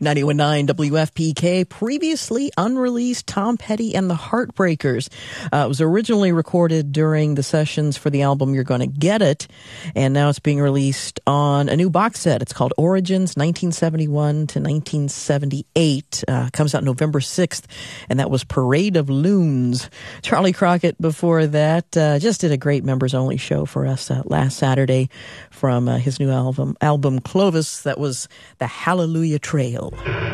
91.9 WFPK, previously unreleased Tom Petty and the Heartbreakers. It was originally recorded during the sessions for the album You're Gonna Get It, and now it's being released on a new box set. It's called Origins 1971 to 1978. Comes out November 6th, and that was Parade of Loons. Charlie Crockett before that just did a great members-only show for us last Saturday from his new album Clovis. That was the Hallelujah Trail.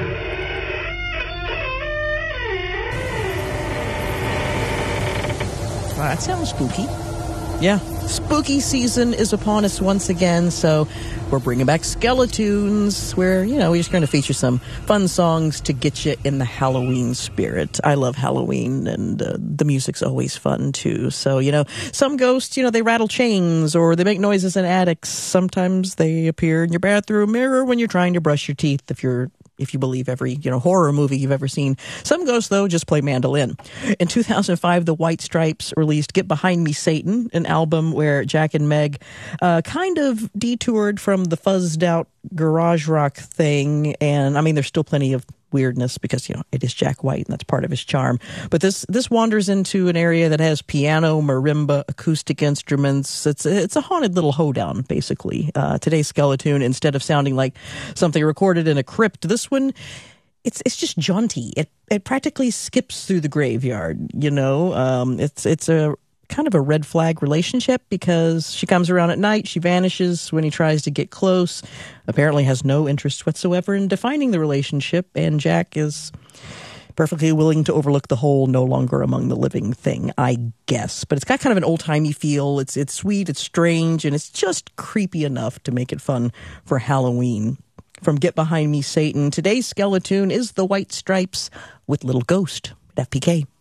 That sounds spooky. Yeah, spooky season is upon us once again, so we're bringing back Skeletoons, where, we're just going to feature some fun songs to get you in the Halloween spirit. I love Halloween, and the music's always fun, too. So, some ghosts, they rattle chains, or they make noises in attics. Sometimes they appear in your bathroom mirror when you're trying to brush your teeth, if you believe every, horror movie you've ever seen. Some ghosts, though, just play mandolin. In 2005, the White Stripes released Get Behind Me, Satan, an album where Jack and Meg kind of detoured from the fuzzed out garage rock thing. And, there's still plenty of weirdness because, it is Jack White and that's part of his charm. But this wanders into an area that has piano, marimba, acoustic instruments. It's a haunted little hoedown, basically. Today's Skeletoon, instead of sounding like something recorded in a crypt, this one, it's just jaunty. It practically skips through the graveyard, It's a kind of a red flag relationship because she comes around at night, she vanishes when he tries to get close, apparently has no interest whatsoever in defining the relationship, and Jack is perfectly willing to overlook the whole no longer among the living thing, I guess. But it's got kind of an old-timey feel. It's sweet, it's strange, and it's just creepy enough to make it fun for Halloween. From Get Behind Me, Satan, today's Skeletoon is the White Stripes with Little Ghost at FPK.